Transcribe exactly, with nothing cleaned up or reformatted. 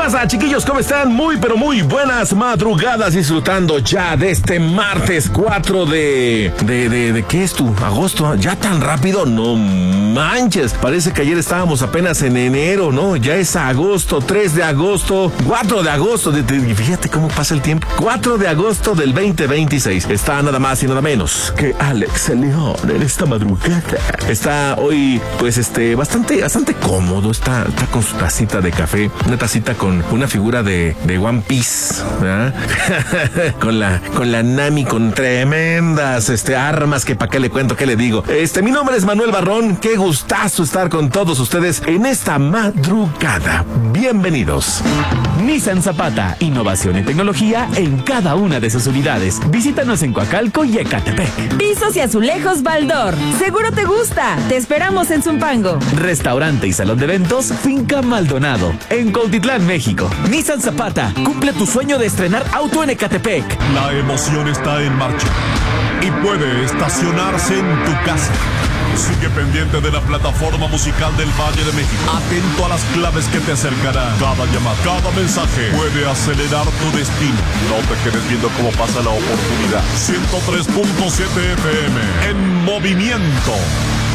pasa, chiquillos? ¿Cómo están? Muy, pero muy buenas madrugadas, disfrutando ya de este martes cuatro de... ¿De, de, de qué es tu? ¿Agosto? ¿Ya tan rápido? No manches. Parece que ayer estábamos apenas en enero, ¿no? Ya es agosto, tres de agosto, cuatro de agosto. De, de, fíjate cómo pasa el tiempo. cuatro de agosto del veinte veintiséis. Está nada más y nada menos que Alex León en esta madrugada. Está hoy, pues, este, bastante, bastante cómodo. Está, está con su tacita de café. Una tacita con una figura de, de One Piece, ¿verdad? con la, con la Nami, con tremendas, este, armas que pa' qué le cuento, qué le digo. Este, mi nombre es Manuel Barrón. Qué gustazo estar con todos ustedes en esta madrugada. Bienvenidos. Nissan Zapata, innovación y tecnología en cada una de sus unidades. Visítanos en Coacalco y Ecatepec. Pisos y azulejos Baldor. Seguro te gusta. Te esperamos en Zumpango. Restaurante y salón de eventos Finca Maldonado, en Cuautitlán, México. Nissan Zapata, cumple tu sueño de estrenar auto en Ecatepec. La emoción está en marcha y puede estacionarse en tu casa. Sigue pendiente de la plataforma musical del Valle de México. Atento a las claves que te acercarán. Cada llamada, cada mensaje puede acelerar tu destino. No te quedes viendo cómo pasa la oportunidad. ciento tres punto siete F M en movimiento.